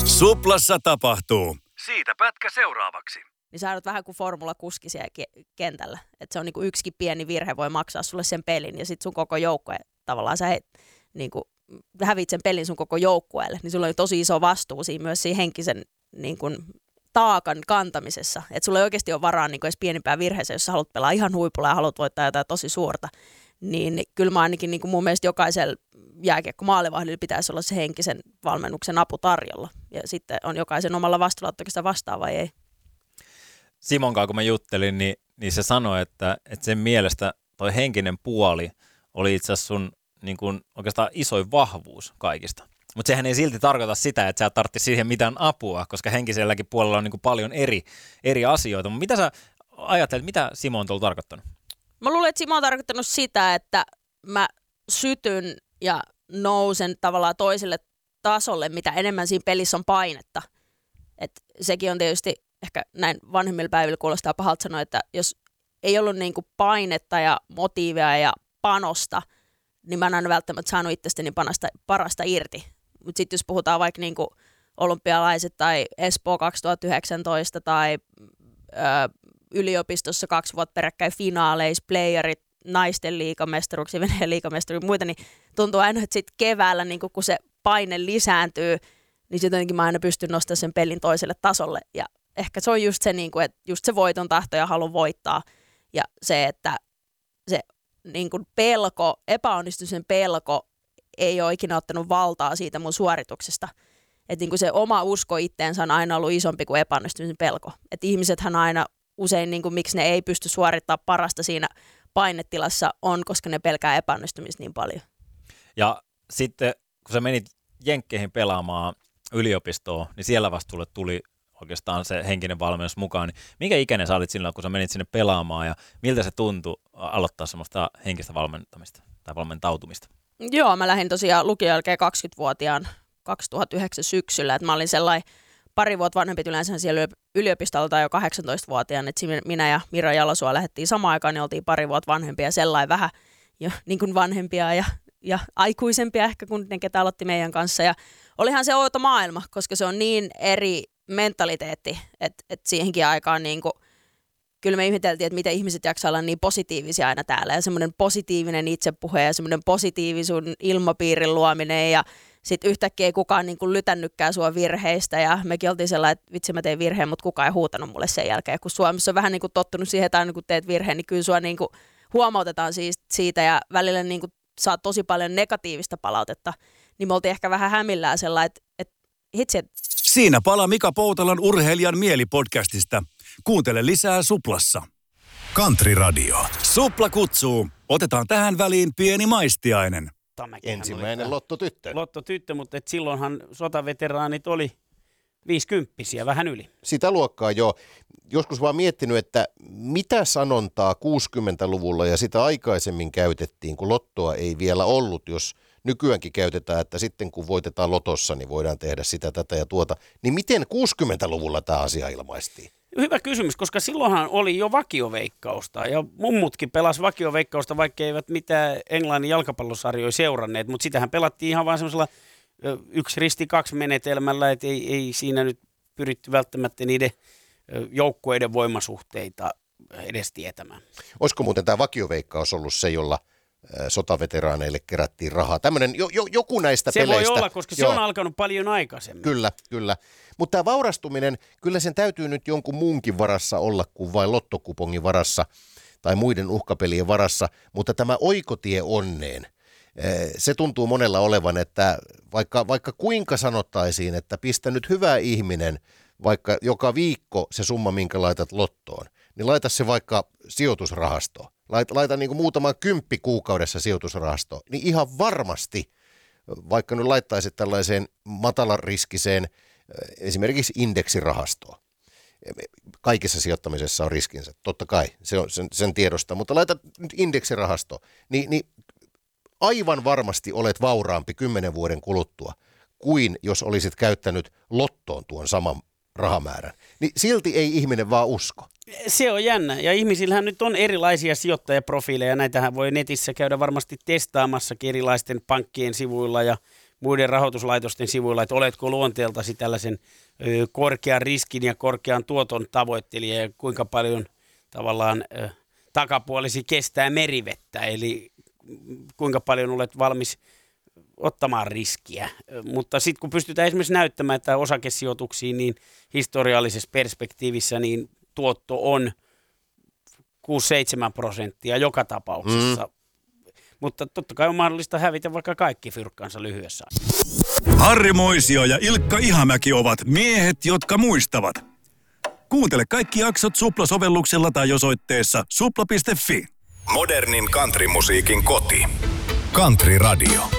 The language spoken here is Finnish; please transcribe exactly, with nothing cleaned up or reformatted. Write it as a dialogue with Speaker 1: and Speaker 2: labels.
Speaker 1: Suplassa tapahtuu. Siitä pätkä seuraavaksi.
Speaker 2: Niin sä olet vähän kuin formulakuski siellä ke- kentällä. Että se on niinku yksikin pieni virhe voi maksaa sulle sen pelin ja sit sun koko joukkue tavallaan sä heit, niinku, hävit sen pelin sun koko joukkueelle. Niin sulla on tosi iso vastuu siinä myös siinä henkisen niinku, taakan kantamisessa. Että sulla ei oikeasti ole varaa niinku edes pienimpään virheeseen, jos sä haluat pelaa ihan huipulla ja haluat voittaa jotain tosi suurta. Niin, niin kyllä mä ainakin niinku mun mielestä jokaisella jääkiekko maalivahdilla pitäisi olla se henkisen valmennuksen apu tarjolla. Ja sitten on jokaisen omalla vastuulla, että sitä vastaa vai ei.
Speaker 3: Simon kanssa kun mä juttelin, niin, niin se sanoi, että, että sen mielestä toi henkinen puoli oli itse asiassa sun niin kuin oikeastaan isoin vahvuus kaikista. Mutta sehän ei silti tarkoita sitä, että sä tarvitse siihen mitään apua, koska henkiselläkin puolella on niin kuin paljon eri, eri asioita. Mutta mitä sä ajattelet, mitä Simon on tuolla tarkoittanut?
Speaker 2: Mä luulen, että Simon on tarkoittanut sitä, että mä sytyn ja nousen tavallaan toiselle tasolle, mitä enemmän siinä pelissä on painetta. Et sekin on tietysti ehkä näin vanhemmilla päivillä kuulostaa pahalta sanoa, että jos ei ollut niinku painetta ja motiivia ja panosta, niin mä en aina välttämättä saanut itsestäni parasta, parasta irti. Mutta sitten jos puhutaan vaikka niinku olympialaiset tai Espoo kaksituhattayhdeksäntoista tai ö, yliopistossa kaksi vuotta peräkkäin finaaleissa, playerit, naisten liigamestaruuksia, Venäjän liigamestaruuksia ja muita, niin tuntuu aina, että sitten keväällä, niin kun se paine lisääntyy, niin sitten jotenkin mä aina pystyn nostamaan sen pelin toiselle tasolle. Ja ehkä se on just se, niin kun, että just se voiton tahto ja halu voittaa. Ja se, että se niin kun pelko, epäonnistumisen pelko ei ole ikinä ottanut valtaa siitä mun suorituksesta. Että niin kun se oma usko itteensä on aina ollut isompi kuin epäonnistumisen pelko. Että ihmisethän aina usein, niin kun, miksi ne ei pysty suorittamaan parasta siinä painetilassa on, koska ne pelkää epäonnistumista niin paljon.
Speaker 3: Ja sitten kun sä menit Jenkkeihin pelaamaan yliopistoon, niin siellä vasta sulle tuli oikeastaan se henkinen valmennus mukaan. Niin minkä ikäinen sä olit silloin, kun sä menit sinne pelaamaan ja miltä se tuntui aloittaa semmoista henkistä valmentamista tai valmentautumista?
Speaker 2: Joo, mä lähdin tosiaan lukion jälkeen kaksikymmentävuotiaan kaksituhattayhdeksän syksyllä, että mä olin sellainen pari vuotta vanhempi yleensä siellä yliopistolla jo kahdeksantoistavuotiaan, että minä ja Miro Jalosua lähdettiin samaan aikaan, niin oltiin pari vuotta vanhempia, sellainen vähän jo niin kuin vanhempia ja, ja aikuisempia ehkä kuin ne, ketä aloitti meidän kanssa. Ja olihan se outo maailma, koska se on niin eri mentaliteetti, että, että siihenkin aikaan niin kuin, kyllä me ihmeteltiin, että miten ihmiset jaksaa olla niin positiivisia aina täällä ja semmoinen positiivinen itsepuhe ja semmoinen positiivisuuden ilmapiirin luominen ja sitten yhtäkkiä ei kukaan niin kuin lytännytkään sua virheistä ja mekin oltiin sellainen, että vitsi mä tein virheen, mutta kukaan ei huutanut mulle sen jälkeen. Kun Suomessa on vähän niin kuin tottunut siihen, että aina kun teet virheen, niin kyllä sua niin kuin huomautetaan siitä ja välillä niin kuin saat tosi paljon negatiivista palautetta. Niin me oltiin ehkä vähän hämillään sellainen, että, että hitsi, että...
Speaker 1: Siinä palaa Mika Poutalan Urheilijan mielipodcastista. Kuuntele lisää Suplassa. Country Radio. Supla kutsuu. Otetaan tähän väliin pieni maistiainen.
Speaker 4: Ensimmäinen lottotyttö.
Speaker 5: Lottotyttö, mutta et silloinhan sotaveteraanit oli viisikymppisiä, vähän yli.
Speaker 4: Sitä luokkaa jo. Joskus vaan miettinyt, että mitä sanontaa kuusikymmentäluvulla ja sitä aikaisemmin käytettiin, kun lottoa ei vielä ollut, jos nykyäänkin käytetään, että sitten kun voitetaan lotossa, niin voidaan tehdä sitä, tätä ja tuota. Niin miten kuusikymmentäluvulla tämä asia ilmaistiin?
Speaker 5: Hyvä kysymys, koska silloinhan oli jo vakioveikkausta ja mummutkin pelasi vakioveikkausta, vaikka eivät mitään Englannin jalkapallosarjoja seuranneet, mutta sitähän pelattiin ihan vaan semmoisella yksi risti kaksi menetelmällä, että ei, ei siinä nyt pyritty välttämättä niiden joukkueiden voimasuhteita edes tietämään.
Speaker 4: Olisiko muuten tämä vakioveikkaus ollut se, jolla sotaveteraaneille kerättiin rahaa? Tämmöinen jo, jo, joku näistä
Speaker 5: se
Speaker 4: peleistä.
Speaker 5: Se voi olla, koska
Speaker 4: Joo.
Speaker 5: se on alkanut paljon aikaisemmin.
Speaker 4: Kyllä, kyllä. Mutta tämä vaurastuminen, kyllä sen täytyy nyt jonkun muunkin varassa olla kuin vain lottokupongin varassa tai muiden uhkapelien varassa, mutta tämä oikotie onneen, se tuntuu monella olevan, että vaikka, vaikka kuinka sanottaisiin, että pistä nyt hyvä ihminen, vaikka joka viikko se summa, minkä laitat lottoon, niin laita se vaikka sijoitusrahastoon. Laita, laita niin kuin muutaman kymppi kuukaudessa sijoitusrahastoon, niin ihan varmasti, vaikka nyt laittaisit tällaiseen matalariskiseen esimerkiksi indeksirahastoon. Kaikissa sijoittamisessa on riskinsä, totta kai, se on sen, sen tiedosta, mutta laita nyt indeksirahastoon, niin, niin aivan varmasti olet vauraampi kymmenen vuoden kuluttua kuin jos olisit käyttänyt lottoon tuon saman rahamäärän. Niin silti ei ihminen vaan usko.
Speaker 5: Se on jännä. Ja ihmisillähän nyt on erilaisia sijoittajaprofiileja. Näitähän voi netissä käydä varmasti testaamassakin erilaisten pankkien sivuilla ja muiden rahoituslaitosten sivuilla, että oletko luonteeltasi tällaisen ö, korkean riskin ja korkean tuoton tavoittelija ja kuinka paljon tavallaan ö, takapuolisi kestää merivettä, eli kuinka paljon olet valmis ottamaan riskiä. Mutta sitten kun pystytään esimerkiksi näyttämään, että osakesijoituksiin niin historiallisessa perspektiivissä niin tuotto on kuusi seitsemän prosenttia joka tapauksessa. Mm. Mutta totta kai on mahdollista hävitä vaikka kaikki fyrkkansa lyhyessä.
Speaker 1: Harri Moisio ja Ilkka Ihamäki ovat miehet, jotka muistavat. Kuuntele kaikki jaksot Supla-sovelluksella tai osoitteessa supla piste fi.
Speaker 6: Modernin countrymusiikin koti. Country Radio.